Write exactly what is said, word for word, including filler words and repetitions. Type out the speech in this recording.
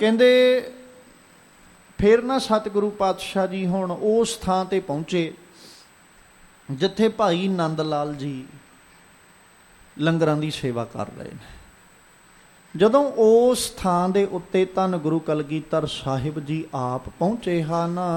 ਕਹਿੰਦੇ ਫਿਰ ਨਾ ਸਤਿਗੁਰੂ ਪਾਤਸ਼ਾਹ ਜੀ ਹੁਣ ਉਸ ਥਾਂ 'ਤੇ ਪਹੁੰਚੇ ਜਿੱਥੇ ਭਾਈ ਨੰਦ ਲਾਲ ਜੀ ਲੰਗਰਾਂ ਦੀ ਸੇਵਾ ਕਰ ਰਹੇ ਨੇ। ਜਦੋਂ ਉਸ ਥਾਂ ਦੇ ਉੱਤੇ ਧੰਨ ਗੁਰੂ ਕਲਗੀਧਰ ਸਾਹਿਬ ਜੀ ਆਪ ਪਹੁੰਚੇ ਹਨ